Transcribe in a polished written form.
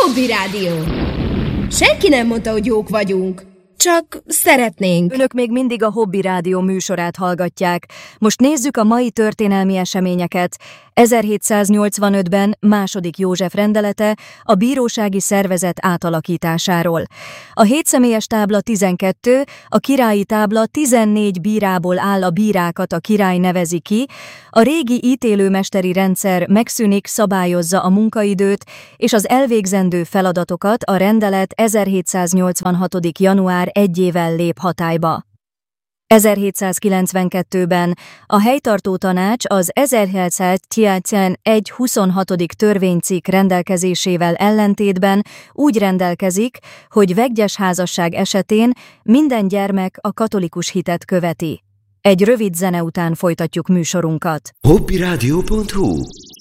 Hobby Rádió. Senki nem mondta, hogy jók vagyunk. Csak szeretnénk. Önök még mindig a Hobby Rádió műsorát hallgatják. Most nézzük a mai történelmi eseményeket. 1785-ben II. József rendelete a bírósági szervezet átalakításáról. A 7 személyes tábla 12, a királyi tábla 14 bírából áll, a bírákat a király nevezi ki, a régi ítélőmesteri rendszer megszűnik, szabályozza a munkaidőt, és az elvégzendő feladatokat a rendelet 1786. január 1-ével lép hatályba. 1792-ben a helytartó tanács az 1791-26. törvénycikk rendelkezésével ellentétben úgy rendelkezik, hogy vegyes házasság esetén minden gyermek a katolikus hitet követi. Egy rövid zene után folytatjuk műsorunkat. Hobbyradio.hu